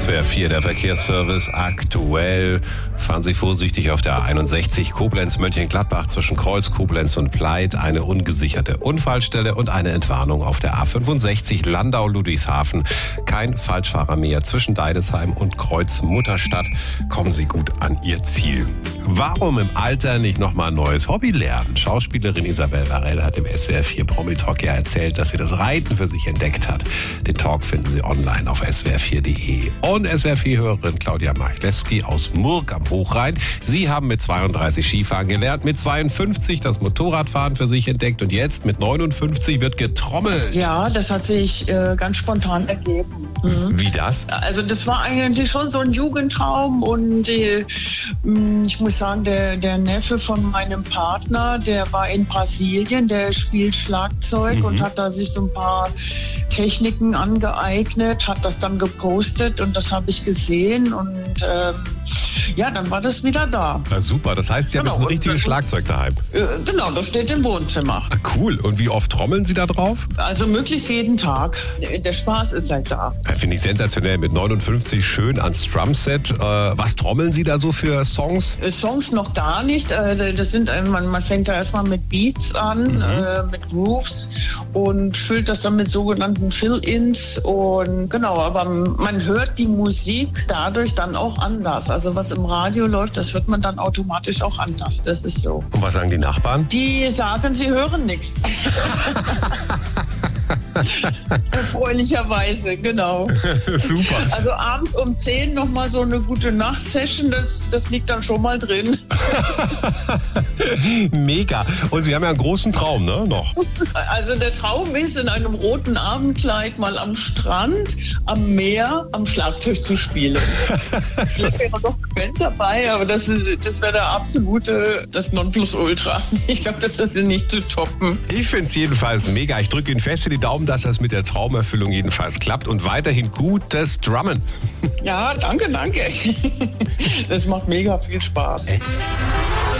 SWR 4, der Verkehrsservice aktuell. Fahren Sie vorsichtig auf der A61 Koblenz-Mönchengladbach zwischen Kreuz, Koblenz und Pleit. Eine ungesicherte Unfallstelle und eine Entwarnung auf der A65 Landau-Ludwigshafen. Kein Falschfahrer mehr zwischen Deidesheim und Kreuz-Mutterstadt. Kommen Sie gut an Ihr Ziel. Warum im Alter nicht nochmal ein neues Hobby lernen? Schauspielerin Isabel Varell hat im SWR 4 Promi-Talk ja erzählt, dass sie das Reiten für sich entdeckt hat. Den Talk finden Sie online auf swr4.de. Und SWR 4-Hörerin Claudia Marchlewski aus Murg am Hochrhein. Sie haben mit 32 Skifahren gelernt, mit 52 das Motorradfahren für sich entdeckt und jetzt mit 59 wird getrommelt. Ja, das hat sich ganz spontan ergeben. Wie das? Also das war eigentlich schon so ein Jugendtraum und ich muss sagen, der Neffe von meinem Partner, der war in Brasilien, der spielt Schlagzeug und hat da sich so ein paar Techniken angeeignet, hat das dann gepostet und das habe ich gesehen und ja, dann war das wieder da. Na super, das heißt, Sie haben jetzt ein richtiges Schlagzeug daheim. Genau, das steht im Wohnzimmer. Cool, und wie oft trommeln Sie da drauf? Also möglichst jeden Tag. Der Spaß ist halt da. Finde ich sensationell, mit 59 schön ans Drumset. Was trommeln Sie da so für Songs? Songs noch gar nicht. Das sind, man fängt da erstmal mit Beats an, mit Grooves und füllt das dann mit sogenannten Fill-Ins. Und genau, aber man hört die Musik dadurch dann auch anders. Also was im Radio läuft, das hört man dann automatisch auch anders. Das ist so. Und was sagen die Nachbarn? Die sagen, sie hören nichts. Erfreulicherweise, genau. Super. Also abends um 10 nochmal so eine gute Nachtsession, das liegt dann schon mal drin. Mega. Und Sie haben ja einen großen Traum, ne? Noch. Also der Traum ist, in einem roten Abendkleid mal am Strand, am Meer, am Schlagzeug zu spielen. Vielleicht wäre noch eine Band dabei, aber das wäre der absolute, das Nonplusultra. Ich glaube, das ist nicht zu toppen. Ich finde es jedenfalls mega. Ich drücke Ihnen fest in die Daumen, dass das mit der Traumerfüllung jedenfalls klappt und weiterhin gutes Drummen. Ja, danke. Das macht mega viel Spaß.